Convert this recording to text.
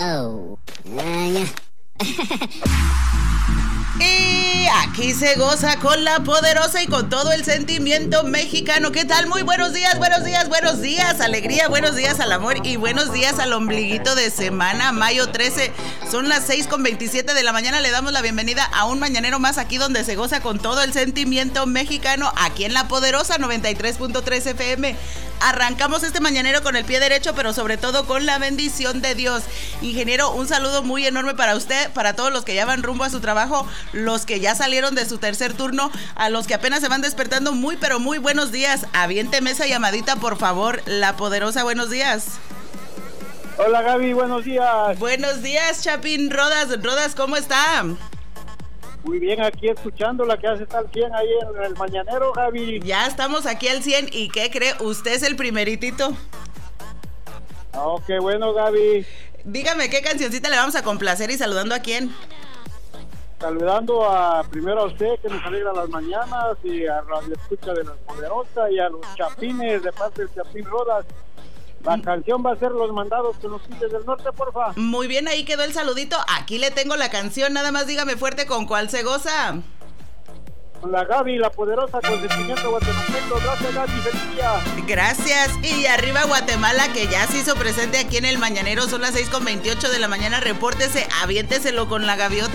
Oh. Y aquí se goza con la poderosa y con todo el sentimiento mexicano. ¿Qué tal? Muy buenos días, buenos días, buenos días. Alegría, buenos días al amor y buenos días al ombliguito de semana. Mayo 13, son las 6:27 de la mañana. Le damos la bienvenida a un mañanero más aquí donde se goza con todo el sentimiento mexicano. Aquí en la poderosa 93.3 FM. Arrancamos este mañanero con el pie derecho, pero sobre todo con la bendición de Dios. Ingeniero, un saludo muy enorme para usted, para todos los que ya van rumbo a su trabajo, los que ya salieron de su tercer turno, a los que apenas se van despertando, muy pero muy buenos días. Aviénteme esa llamadita, por favor. La poderosa, buenos días. Hola Gaby, buenos días. Buenos días, Chapín Rodas. Rodas, ¿cómo está? Muy bien, aquí escuchando la que hace tal 100 ahí en el mañanero, Gaby. Ya estamos aquí al 100 y ¿qué cree? Usted es el primeritito. Oh, qué bueno, Gaby. Dígame, ¿qué cancioncita le vamos a complacer y saludando a quién? Saludando primero a usted, que nos alegra las mañanas, y a Radio Escucha de la Poderosa, y a los chapines de parte del Chapín Rodas. La canción va a ser Los Mandados con los Tigres del Norte, porfa. Muy bien, ahí quedó el saludito. Aquí le tengo la canción, nada más dígame fuerte con cuál se goza. Con la Gaby, la poderosa, con sentimiento guatemalteco. Gracias, Gaby, feliz día. Gracias. Y arriba Guatemala, que ya se hizo presente aquí en el mañanero. Son las 6:28 de la mañana. Repórtese, aviénteselo con la gaviota.